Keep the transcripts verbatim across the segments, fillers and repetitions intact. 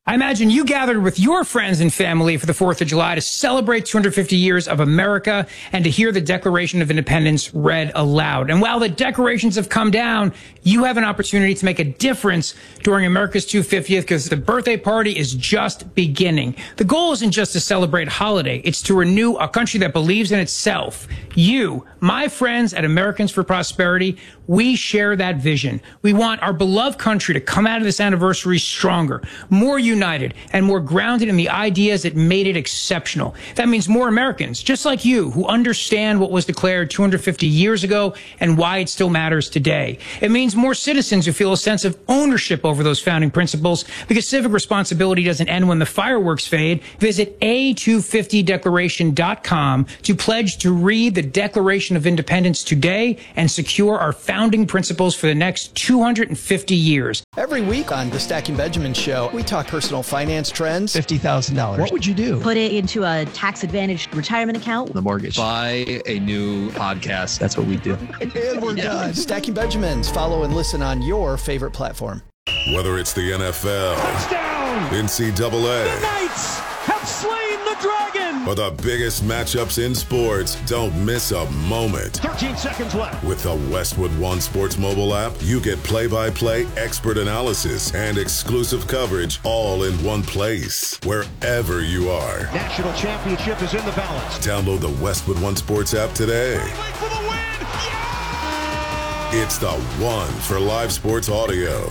I imagine you gathered with your friends and family for the fourth of July to celebrate two hundred fifty years of America and to hear the Declaration of Independence read aloud. And while the decorations have come down, you have an opportunity to make a difference during America's two hundred fiftieth because the birthday party is just beginning. The goal isn't just to celebrate a holiday. It's to renew a country that believes in itself. You, my friends at Americans for Prosperity, we share that vision. We want our beloved country to come out of this anniversary stronger, more united, and more grounded in the ideas that made it exceptional. That means more Americans, just like you, who understand what was declared two hundred fifty years ago and why it still matters today. It means more citizens who feel a sense of ownership over those founding principles, because civic responsibility doesn't end when the fireworks fade. Visit A two fifty declaration dot com to pledge to read the Declaration of Independence today and secure our founding principles for the next two hundred fifty years. Every week on the Stacking Benjamin Show, we talk personal finance trends. fifty thousand dollars. What would you do? Put it into a tax-advantaged retirement account. The mortgage. Buy a new podcast. That's what we do. And we're done. Stacking Benjamins. Follow and listen on your favorite platform. Whether it's the N F L, touchdown, N C double A, the Knights have slain the dragon, or the biggest matchups in sports, don't miss a moment. thirteen seconds left. With the Westwood One Sports mobile app, you get play-by-play expert analysis and exclusive coverage all in one place, wherever you are. National championship is in the balance. Download the Westwood One Sports app today. For the win. Yeah! It's the one for live sports audio.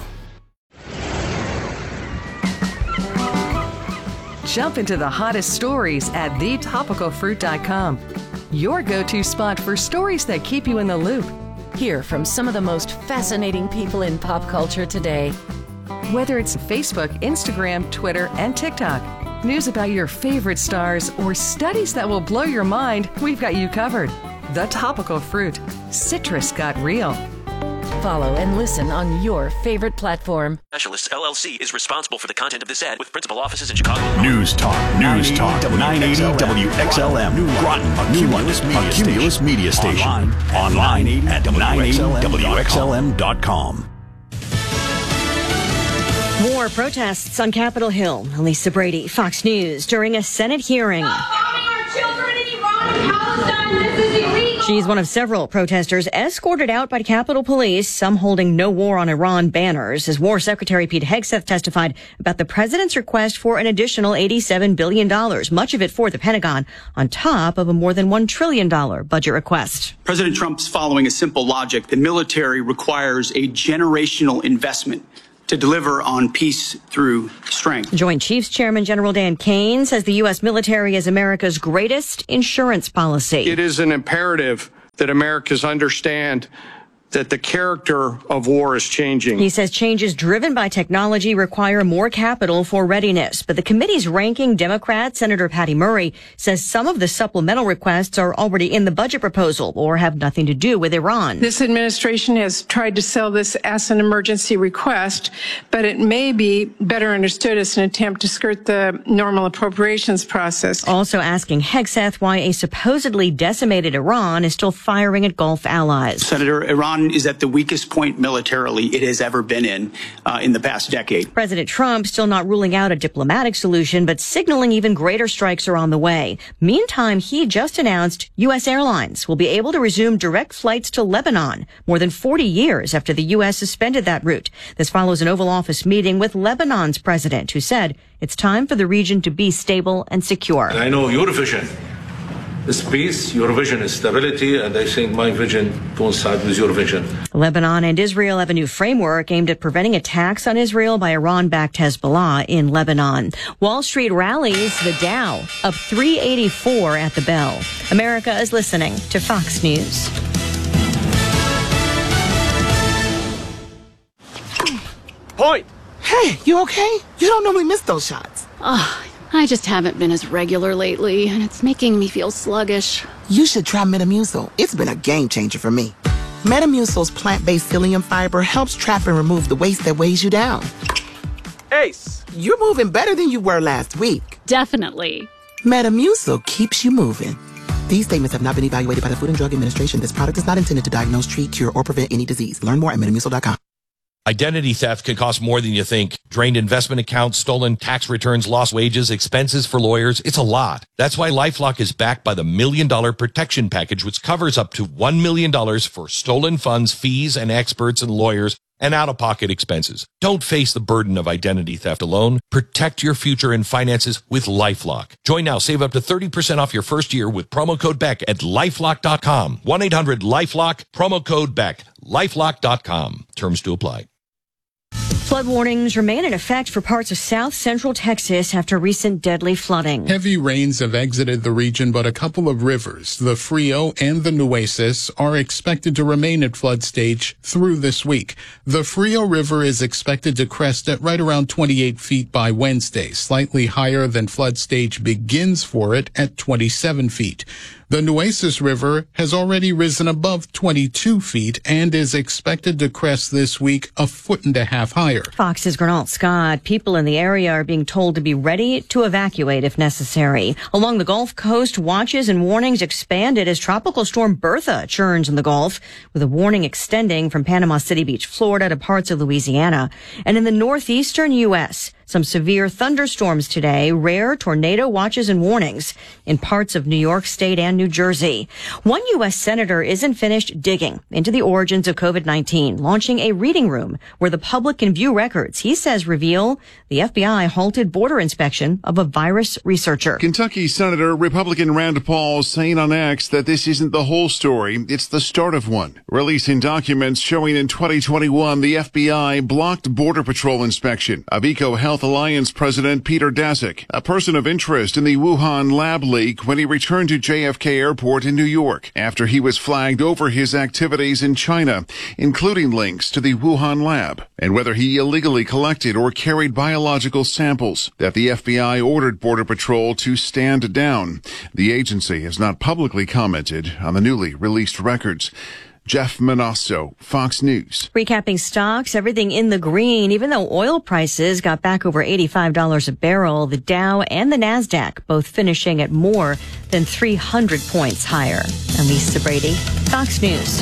Jump into the hottest stories at the topical fruit dot com. Your go-to spot for stories that keep you in the loop. Hear from some of the most fascinating people in pop culture today. Whether it's Facebook, Instagram, Twitter, and TikTok, news about your favorite stars, or studies that will blow your mind, we've got you covered. The Topical Fruit. Citrus got real. Follow and listen on your favorite platform. Specialists L L C is responsible for the content of this ad with principal offices in Chicago. News Talk, News Talk, nine eighty W X L M, Groton, a Cumulus Media, Cumulus Media Station. Online, online at nine eighty W X L M dot com. More protests on Capitol Hill. Elisa Brady, Fox News, during a Senate hearing. Stop bombing our children in Iran and Palestine. This is illegal. She's one of several protesters escorted out by Capitol Police, some holding No War on Iran banners, as War Secretary Pete Hegseth testified about the president's request for an additional eighty-seven billion dollars, much of it for the Pentagon, on top of a more than one trillion dollars budget request. President Trump's following a simple logic. The military requires a generational investment to deliver on peace through strength. Joint Chiefs Chairman General Dan Kane says the U S military is America's greatest insurance policy. It is an imperative that Americans understand that the character of war is changing. He says changes driven by technology require more capital for readiness. But the committee's ranking Democrat, Senator Patty Murray, says some of the supplemental requests are already in the budget proposal or have nothing to do with Iran. This administration has tried to sell this as an emergency request, but it may be better understood as an attempt to skirt the normal appropriations process. Also asking Hegseth why a supposedly decimated Iran is still firing at Gulf allies. Senator, Iran is at the weakest point militarily it has ever been in uh, in the past decade. President Trump still not ruling out a diplomatic solution, but signaling even greater strikes are on the way. Meantime, he just announced U S airlines will be able to resume direct flights to Lebanon more than forty years after the U S suspended that route. This follows an Oval Office meeting with Lebanon's president, who said it's time for the region to be stable and secure. And I know your vision is peace, your vision is stability, and I think my vision coincides with your vision. Lebanon and Israel have a new framework aimed at preventing attacks on Israel by Iran-backed Hezbollah in Lebanon. Wall Street rallies, the Dow up three eighty-four at the bell. America is listening to Fox News. Point! Hey, you okay? You don't normally miss those shots. Oh, I just haven't been as regular lately, and it's making me feel sluggish. You should try Metamucil. It's been a game changer for me. Metamucil's plant-based psyllium fiber helps trap and remove the waste that weighs you down. Ace, you're moving better than you were last week. Definitely. Metamucil keeps you moving. These statements have not been evaluated by the Food and Drug Administration. This product is not intended to diagnose, treat, cure, or prevent any disease. Learn more at Metamucil dot com. Identity theft can cost more than you think. Drained investment accounts, stolen tax returns, lost wages, expenses for lawyers. It's a lot. That's why LifeLock is backed by the Million Dollar Protection Package, which covers up to one million dollars for stolen funds, fees, and experts and lawyers, and out-of-pocket expenses. Don't face the burden of identity theft alone. Protect your future and finances with LifeLock. Join now. Save up to thirty percent off your first year with promo code Beck at lifelock dot com. one eight hundred lifelock, promo code Beck. lifelock dot com. Terms to apply. Flood warnings remain in effect for parts of south central Texas after recent deadly flooding. Heavy rains have exited the region, but a couple of rivers, the Frio and the Nueces, are expected to remain at flood stage through this week. The Frio River is expected to crest at right around twenty-eight feet by Wednesday, slightly higher than flood stage begins for it at twenty-seven feet. The Nueces River has already risen above twenty-two feet and is expected to crest this week a foot and a half higher. Fox's Gernal Scott. People in the area are being told to be ready to evacuate if necessary. Along the Gulf Coast, watches and warnings expanded as Tropical Storm Bertha churns in the Gulf, with a warning extending from Panama City Beach, Florida to parts of Louisiana. And in the northeastern U S, some severe thunderstorms today, rare tornado watches and warnings in parts of New York State and New Jersey. One U S senator isn't finished digging into the origins of COVID nineteen, launching a reading room where the public can view records he says reveal the F B I halted border inspection of a virus researcher. Kentucky Senator Republican Rand Paul saying on X that this isn't the whole story, it's the start of one. Releasing documents showing in twenty twenty-one the F B I blocked Border Patrol inspection of EcoHealth Alliance President Peter Daszak, a person of interest in the Wuhan lab leak when he returned to J F K Airport in New York after he was flagged over his activities in China, including links to the Wuhan lab, and whether he illegally collected or carried biological samples that the F B I ordered Border Patrol to stand down. The agency has not publicly commented on the newly released records. Jeff Manasso, Fox News. Recapping stocks, everything in the green. Even though oil prices got back over eighty-five dollars a barrel, the Dow and the NASDAQ both finishing at more than three hundred points higher. I'm Lisa Brady, Fox News.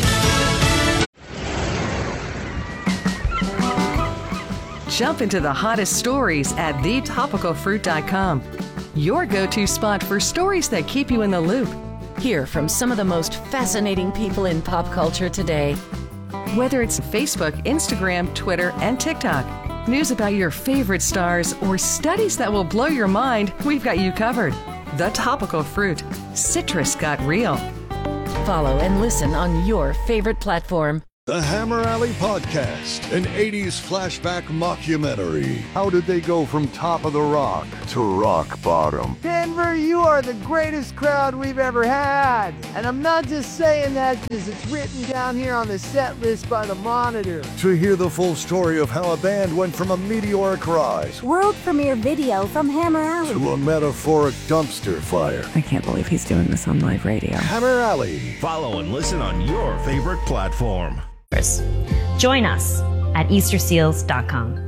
Jump into the hottest stories at the topical fruit dot com. Your go-to spot for stories that keep you in the loop. Hear from some of the most fascinating people in pop culture today. Whether it's Facebook, Instagram, Twitter, and TikTok, news about your favorite stars, or studies that will blow your mind, we've got you covered. The Topical Fruit. Citrus got real. Follow and listen on your favorite platform. The Hammer Alley Podcast, an eighties flashback mockumentary. How did they go from top of the rock to rock bottom? Denver, you are the greatest crowd we've ever had. And I'm not just saying that because it's written down here on the set list by the Monitor. To hear the full story of how a band went from a meteoric rise, world premiere video from Hammer Alley, to a metaphoric dumpster fire. I can't believe he's doing this on live radio. Hammer Alley. Follow and listen on your favorite platform. Join us at Easter Seals dot com.